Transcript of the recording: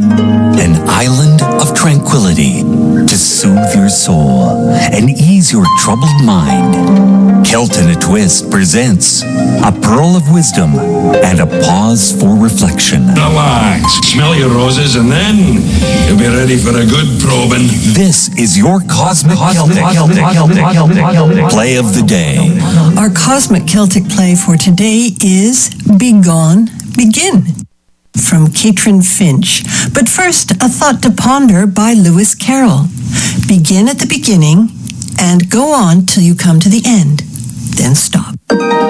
An island of tranquility to soothe your soul and ease your troubled mind. Celt in a Twist presents a pearl of wisdom and a pause for reflection. Relax, smell your roses, and then you'll be ready for a good probing. This is your Cosmic Celtic Play of the Day. Our Cosmic Celtic play for today is Begone, Begin, from Catrin Finch. But first, a thought to ponder by Lewis Carroll. Begin at the beginning and go on till you come to the end. Then stop.